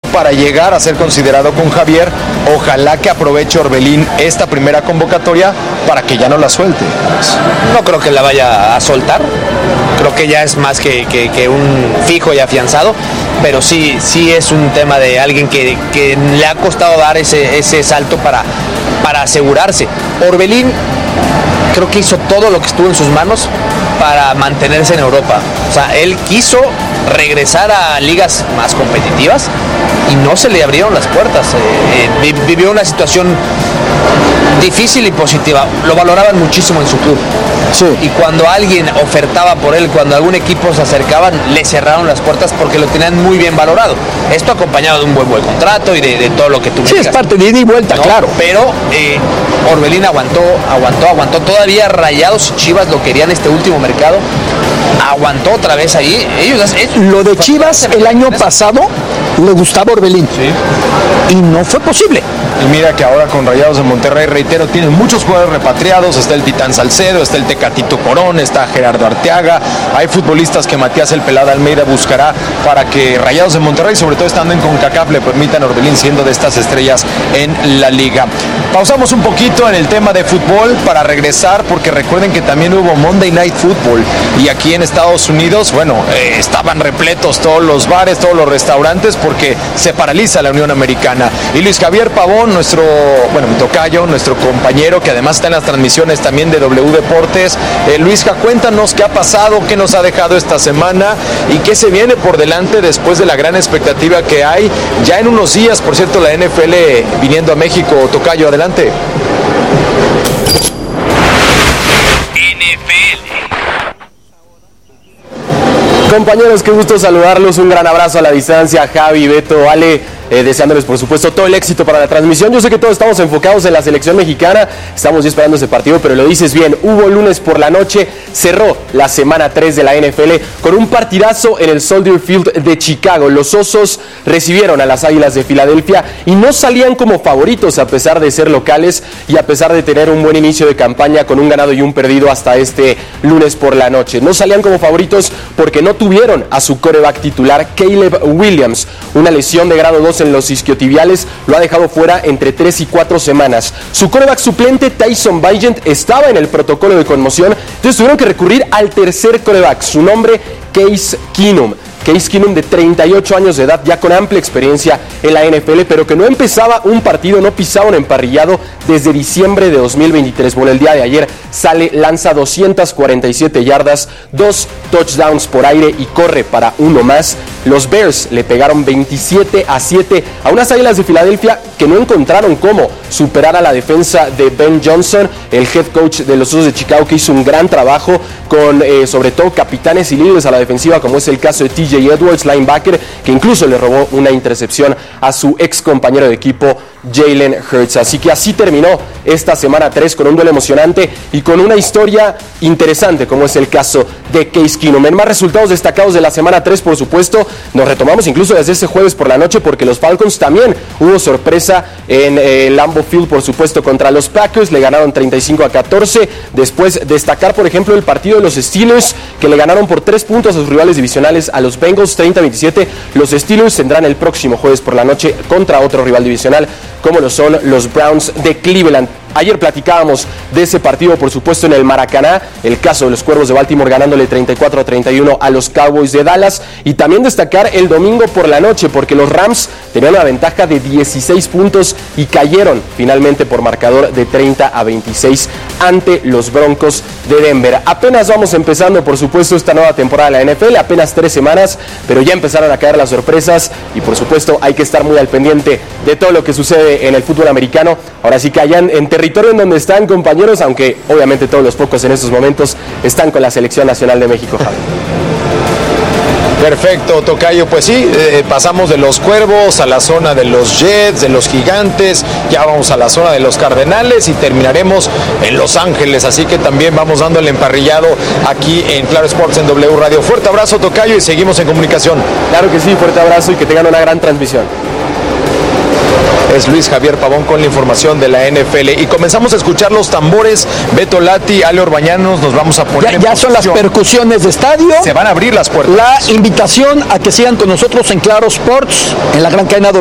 para llegar a ser considerado con Javier. Ojalá que aproveche Orbelín esta primera convocatoria para que ya no la suelte. No creo que la vaya a soltar, creo que ya es más que un fijo y afianzado, pero sí es un tema de alguien que le ha costado dar ese salto para asegurarse. Orbelín creo que hizo todo lo que estuvo en sus manos para mantenerse en Europa. O sea, él quiso regresar a ligas más competitivas y no se le abrieron las puertas. Vivió una situación difícil y positiva. Lo valoraban muchísimo en su club. Sí. Y cuando alguien ofertaba por él, cuando algún equipo se acercaban, le cerraron las puertas porque lo tenían muy bien valorado. Esto acompañado de un buen contrato y de todo lo que tú me digas. Sí, es parte de ida y vuelta, ¿no? Claro. Pero Orbelín aguantó. Todavía Rayados y Chivas lo querían este último mercado. Aguantó otra vez ahí. Lo de Chivas el año pasado le gustaba Orbelín. Sí. Y no fue posible. Y mira que ahora con Rayados de Monterrey, reitero, tienen muchos jugadores repatriados. Está el Titán Salcedo, está el Tecatito Corón, está Gerardo Arteaga. Hay futbolistas que Matías El Pelada Almeida buscará para que Rayados de Monterrey, sobre todo estando en CONCACAF, le permitan a Orbelín siendo de estas estrellas en la liga. Pausamos un poquito en el tema de fútbol para regresar, porque recuerden que también hubo Monday Night Football y aquí en Estados Unidos, estaban repletos todos los bares, todos los restaurantes, porque se paraliza la Unión Americana. Y Luis Javier Pavón, mi tocayo, nuestro compañero, que además está en las transmisiones también de W Deportes. Luisja, cuéntanos qué ha pasado, qué nos ha dejado esta semana y qué se viene por delante después de la gran expectativa que hay ya en unos días, por cierto, la NFL viniendo a México. Tocayo, adelante. Compañeros, qué gusto saludarlos, un gran abrazo a la distancia, Javi, Beto, Ale, deseándoles por supuesto todo el éxito para la transmisión. Yo sé que todos estamos enfocados en la selección mexicana, estamos ya esperando ese partido, pero lo dices bien, hubo lunes por la noche, cerró la semana 3 de la NFL con un partidazo en el Soldier Field de Chicago. Los Osos recibieron a las Águilas de Filadelfia y no salían como favoritos a pesar de ser locales y a pesar de tener un buen inicio de campaña con un ganado y un perdido hasta este lunes por la noche. No salían como favoritos porque no tuvieron a su quarterback titular, Caleb Williams. Una lesión de grado 2 en los isquiotibiales lo ha dejado fuera entre 3 y 4 semanas. Su quarterback suplente, Tyson Bagent, estaba en el protocolo de conmoción, entonces tuvieron que recurrir al tercer quarterback, su nombre, Case Keenum. Case Keenum, de 38 años de edad, ya con amplia experiencia en la NFL, pero que no empezaba un partido, no pisaba un emparrillado desde diciembre de 2023. Bueno, el día de ayer lanza 247 yardas, 2 touchdowns por aire y corre para uno más. Los Bears le pegaron 27-7 a unas Águilas de Filadelfia que no encontraron cómo superar a la defensa de Ben Johnson, el head coach de los Osos de Chicago, que hizo un gran trabajo con sobre todo capitanes y líderes a la defensiva, como es el caso de TJ Edwards, linebacker, que incluso le robó una intercepción a su ex compañero de equipo, Jalen Hurts. Así que así terminó esta semana 3 con un duelo emocionante y con una historia interesante, como es el caso de Case Keenum. En más resultados destacados de la semana 3, por supuesto, nos retomamos incluso desde ese jueves por la noche, porque los Falcons también hubo sorpresa en Lambeau Field, por supuesto, contra los Packers. Le ganaron 35-14. Después destacar, por ejemplo, el partido de los Steelers, que le ganaron por 3 puntos a sus rivales divisionales, a los Bengals, 30-27. Los Steelers tendrán el próximo jueves por la noche contra otro rival divisional, como lo son los Browns de Cleveland. Ayer platicábamos de ese partido, por supuesto, en el Maracaná, el caso de los Cuervos de Baltimore ganándole 34-31 a los Cowboys de Dallas, y también destacar el domingo por la noche, porque los Rams tenían una ventaja de 16 puntos y cayeron finalmente por marcador de 30-26 ante los Broncos de Denver. Apenas vamos empezando, por supuesto, esta nueva temporada de la NFL, apenas 3 semanas, pero ya empezaron a caer las sorpresas y, por supuesto, hay que estar muy al pendiente de todo lo que sucede en el fútbol americano. Ahora sí que allá en territorio en donde están, compañeros, aunque obviamente todos los focos en estos momentos están con la Selección Nacional de México, Javi. Perfecto, tocayo, pues sí, pasamos de los Cuervos a la zona de los Jets, de los Gigantes, ya vamos a la zona de los Cardenales y terminaremos en Los Ángeles, así que también vamos dando el emparrillado aquí en Claro Sports en W Radio. Fuerte abrazo, tocayo, y seguimos en comunicación. Claro que sí, fuerte abrazo y que tengan una gran transmisión. Es Luis Javier Pavón con la información de la NFL. Y comenzamos a escuchar los tambores. Beto Lati, Ale Orbañanos, nos vamos a poner ya son las percusiones de estadio. Se van a abrir las puertas. La invitación a que sigan con nosotros en Claro Sports, en la gran cadena